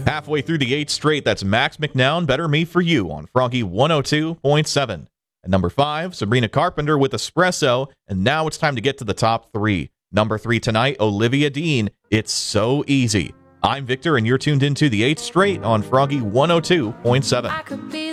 Halfway through the 8th straight, that's Max McNown, Better Me For You on Froggy 102.7. At number 5, Sabrina Carpenter with Espresso, and now it's time to get to the top 3. Number 3 tonight, Olivia Dean, It's So Easy. I'm Victor, and you're tuned into the 8th straight on Froggy 102.7.